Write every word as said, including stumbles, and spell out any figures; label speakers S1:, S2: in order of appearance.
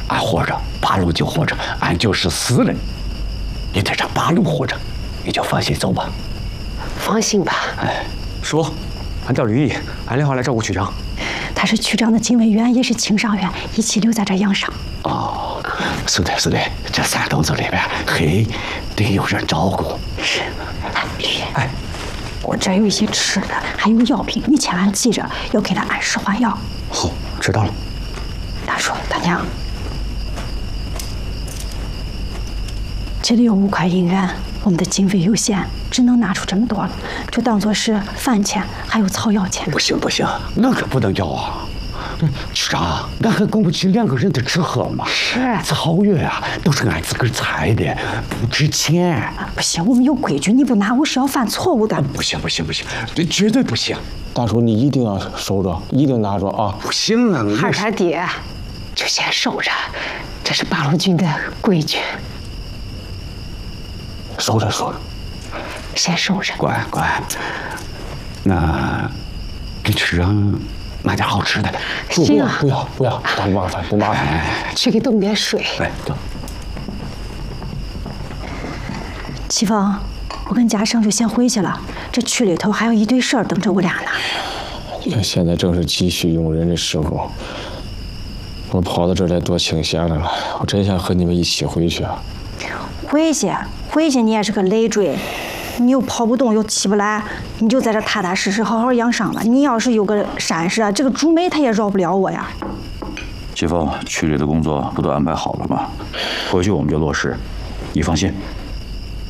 S1: 俺活着，八路就活着，俺就是死人，你得让八路活着，你就放心走吧。
S2: 放心吧。
S3: 哎，叔，俺叫吕毅，俺另外来照顾区长。
S4: 他是区长的警卫员，也是青伤员，一起留在这养伤。
S1: 哦，是的，是的，这山洞子里边黑，得有人照顾。
S4: 是，哎，吕毅，哎，我这有一些吃的，还有药品，你千万记着要给他按时换药。
S3: 好，知道了。
S4: 大叔，大娘，这里有五块银元，我们的经费有限，只能拿出这么多了，就当做是饭钱，还有草药钱。
S1: 不行不行，那可不能要啊！区长，俺还供不起两个人的吃喝嘛。
S4: 是，
S1: 草药啊，都是俺自个儿采的，不值钱。
S4: 啊、不行，我们有规矩，你不拿，我是要犯错误的。
S1: 不行不行不行，这绝对不行！
S5: 大叔，你一定要收着，一定拿着啊！
S1: 不行啊，
S2: 孩他爹，就先收着，这是八路军的规矩。
S5: 收着收着，
S2: 先收着。
S1: 乖乖，那给区长买点好吃的。
S2: 行啊，
S5: 不要不要，不麻烦不麻烦。
S2: 去给冻点水。
S1: 来，走。
S4: 启峰，我跟家生就先回去了，这区里头还有一堆事儿等着我俩呢。
S5: 你看现在正是急需用人的时候，我跑到这儿来多清闲的了，我真想和你们一起回去啊。
S4: 回去回去，你也是个累赘，你又跑不动又起不来，你就在这踏踏实实好好养伤吧。你要是有个闪失啊，这个朱梅她也饶不了我呀。
S6: 季风，区里的工作不都安排好了吗？回去我们就落实，你放心。